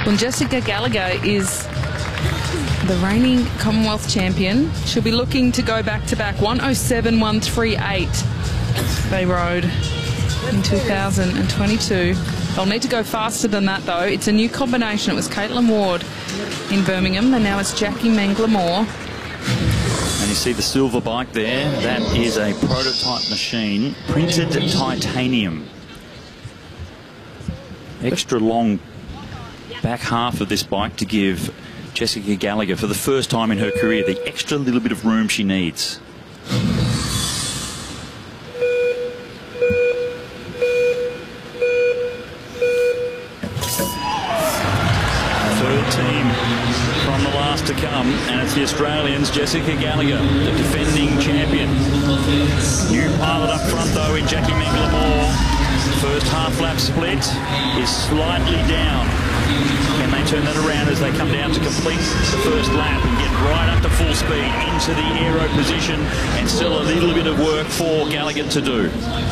Well, Jessica Gallagher is the reigning Commonwealth champion. She'll be looking to go back-to-back. 107.138 they rode in 2022. They'll need to go faster than that, though. It's a new combination. It was Caitlin Ward in Birmingham, and now it's Jackie Mangler-Moore. And you see the silver bike there. That is a prototype machine, printed titanium. Extra long back half of this bike to give Jessica Gallagher, for the first time in her career, the extra little bit of room she needs. Third team from the last to come, and it's the Australians, Jessica Gallagher, the defending champion. New pilot up front, though, in Jackie Mangler-Moore. First half-lap split is slightly down. Can they turn that around as they come down to complete the first lap and get right up to full speed into the aero position, and still a little bit of work for Gallagher to do.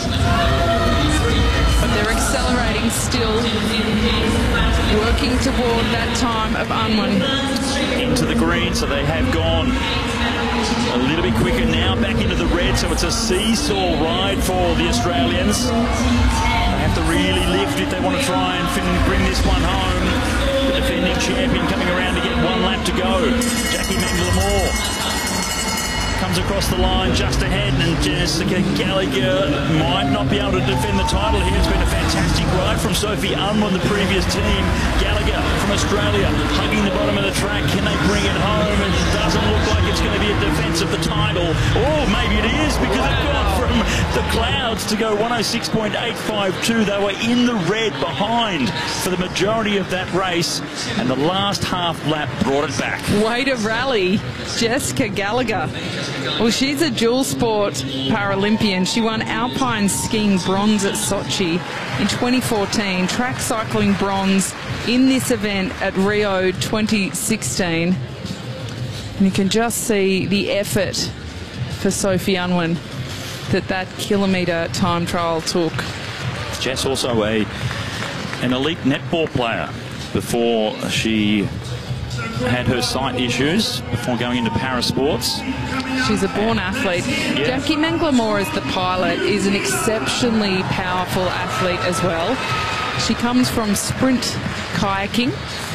But they're accelerating still, working toward that time of Unwin. Into the green, so they have gone a little bit quicker now, back into the red, so it's a seesaw ride for the Australians. They have to really lift if they want to try and bring this one home. The defending champion coming around to get one lap to go. Jackie Mangler-Moore comes across the line just ahead, and Jessica Gallagher might not be able to defend the title here. It's been a fantastic ride from Sophie Unwin, the previous team. Gallagher from Australia hugging the bottom of the track. Can they bring it home? And it doesn't look like it's going to be a defence of the title. Or maybe it is, because they've gone from the clouds to go 106.852. They were in the red behind for the majority of that race, and the last half lap brought it back. Way to rally, Jessica Gallagher. Well, she's a dual sport Paralympian. She won alpine skiing bronze at Sochi in 2014, track cycling bronze in this event at Rio 2016. And you can just see the effort for Sophie Unwin that kilometre time trial took. Jess also an elite netball player before she had her sight issues before going into parasports. She's a born athlete. Yeah. Jackie Mangler-Moore, as the pilot, is an exceptionally powerful athlete as well. She comes from sprint kayaking,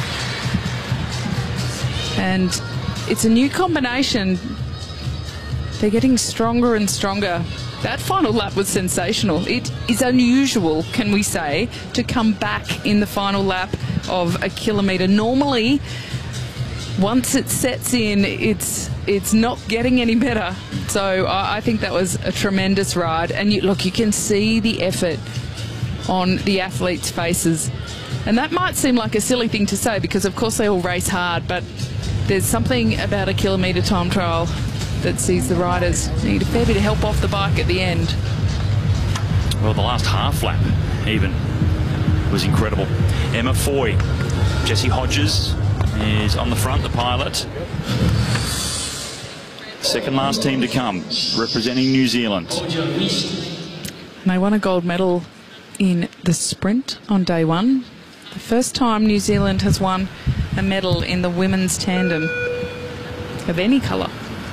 and it's a new combination. They're getting stronger and stronger. That final lap was sensational. It is unusual, can we say, to come back in the final lap of a kilometre. Normally, once it sets in, it's not getting any better. So I think that was a tremendous ride. And you can see the effort on the athletes' faces. And that might seem like a silly thing to say, because of course they all race hard, but there's something about a kilometre time trial that sees the riders need a fair bit of help off the bike at the end. Well, the last half lap even was incredible. Emma Foy, Jessie Hodges is on the front, the pilot. Second last team to come, representing New Zealand. And they won a gold medal in the sprint on day one. The first time New Zealand has won a medal in the women's tandem of any colour.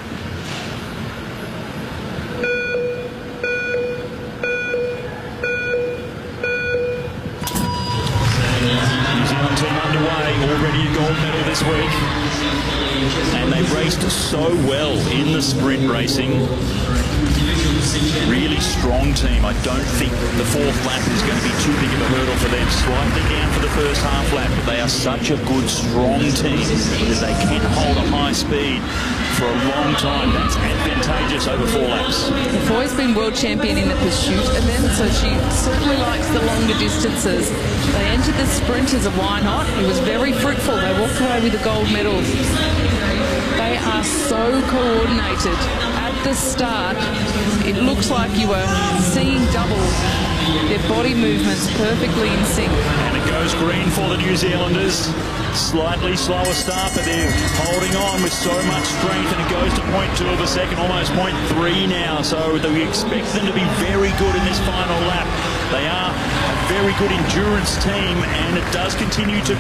New Zealand team underway, already a gold medal this week. And they raced so well in the sprint racing. Really strong team. I don't think the fourth lap is going to be too big of a hurdle for them. Slightly down for the first half lap, but they are such a good, strong team that they can hold a high speed for a long time. That's advantageous over 4 laps. Foy's been world champion in the pursuit event, so she certainly likes the longer distances. They entered the sprint as a why not. It was very fruitful. They walked away with the gold medals. They are so coordinated. At the start, it looks like you are seeing double. Their body movements perfectly in sync. And it goes green for the New Zealanders. Slightly slower start, but they're holding on with so much strength, and it goes to 0.2 of a second, almost 0.3 now. So we expect them to be very good in this final lap. They are a very good endurance team, and it does continue to